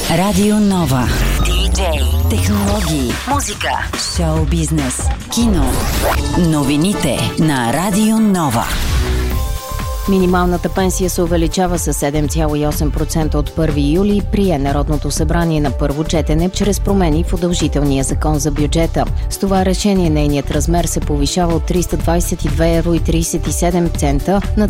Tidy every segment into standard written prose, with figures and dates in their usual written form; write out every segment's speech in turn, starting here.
Радио Нова. Диджей, технологии, музика, шоу бизнес, кино. Новините на Радио Нова. Минималната пенсия се увеличава с 7,8% от 1 юли, прие Народното събрание на първо четене чрез промени в удължителния закон за бюджета. С това решение нейният размер се повишава от 322 евро и 37 цента на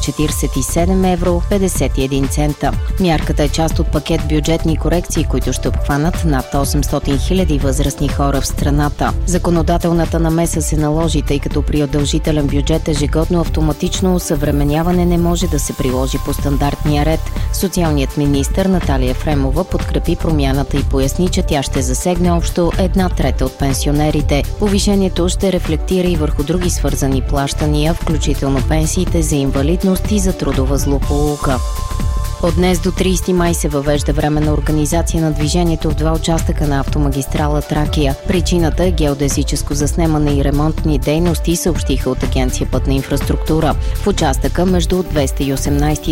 347 евро 51 цента. Мярката е част от пакет бюджетни корекции, които ще обхванат над 800 хиляди възрастни хора в страната. Законодателната намеса се наложи, тъй като при удължителен бюджет ежегодно автоматично усъвременява не може да се приложи по стандартния ред. Социалният министър Наталия Ефремова подкрепи промяната и поясни, че тя ще засегне общо 1/3 от пенсионерите. Повишението ще рефлектира и върху други свързани плащания, включително пенсиите за инвалидност и за трудова злополука. От днес до 30 май се въвежда временна организация на движението в 2 участъка на автомагистрала Тракия. Причината е геодезическо заснемане и ремонтни дейности, съобщиха от Агенция Пътна инфраструктура. В участъка между 218 и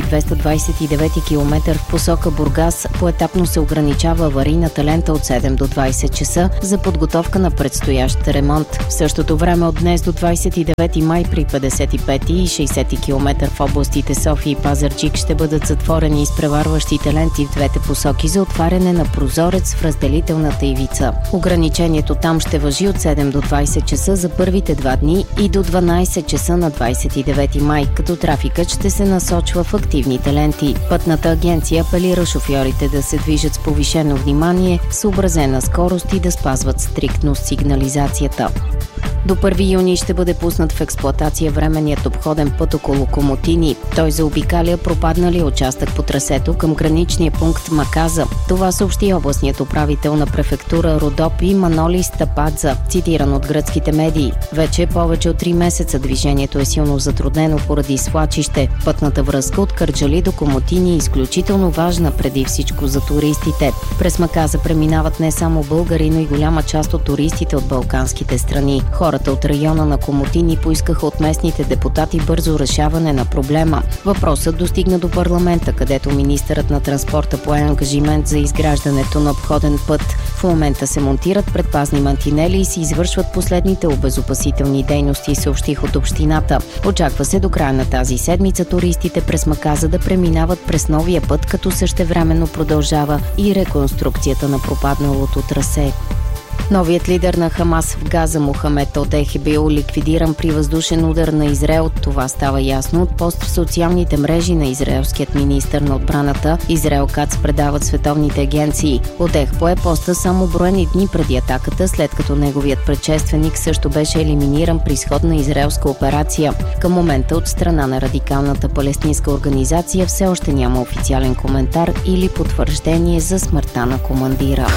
229 км в посока Бургас поетапно се ограничава аварийната лента от 7 до 20 часа за подготовка на предстоящ ремонт. В същото време от днес до 29 май при 55 и 60 км в областите София и Пазарджик ще бъдат затворени изпреварващите ленти в двете посоки за отваряне на прозорец в разделителната ивица. Ограничението там ще важи от 7 до 20 часа за първите 2 дни и до 12 часа на 29 май, като трафикът ще се насочва в активните ленти. Пътната агенция апелира шофьорите да се движат с повишено внимание, съобразена скорост и да спазват стриктно сигнализацията. До 1 юни ще бъде пуснат в експлоатация временният обходен път около Комотини. Той заобикаля пропадналия участък по трасето към граничния пункт Маказа. Това съобщи областният управител на префектура Родопи Маноли Стападза, цитиран от гръцките медии. Вече повече от 3 месеца движението е силно затруднено поради свлачище. Пътната връзка от Кърджали до Комотини е изключително важна преди всичко за туристите. През Маказа преминават не само българи, но и голяма част от туристите от балканските страни. Хората от района на Комотини поискаха от местните депутати бързо решаване на проблема. Въпросът достигна до парламента, където министърът на транспорта пое ангажимент за изграждането на обходен път. В момента се монтират предпазни мантинели и се извършват последните обезопасителни дейности, съобщих от общината. Очаква се до края на тази седмица туристите през Маказа да преминават през новия път, като същевременно продължава и реконструкцията на пропадналото трасе. Новият лидер на Хамас в Газа Мохамед Одех е бил ликвидиран при въздушен удар на Израел. Това става ясно от пост в социалните мрежи на израелският министър на отбраната. Израел Кац предават световните агенции. Одех пое поста само броени дни преди атаката, след като неговият предшественик също беше елиминиран при сходна израелска операция. Към момента от страна на радикалната палестинска организация все още няма официален коментар или потвърждение за смъртта на командира.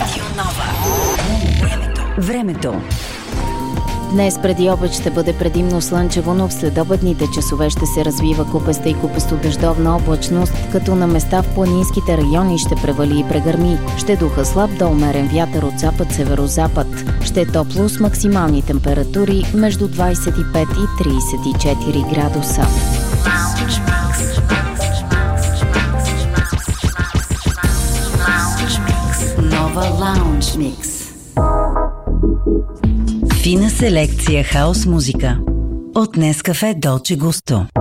Времето. Днес преди обед ще бъде предимно слънчево, но в следобедните часове ще се развива купеста и купесто-дъждовна облачност, като на места в планинските райони ще превали и прегърми. Ще духа слаб до умерен вятър от запад-северозапад. Ще е топло с максимални температури между 25 и 34 градуса. Нова Лаунж Микс. Фина селекция хаос музика от Нескафе Долче Густо.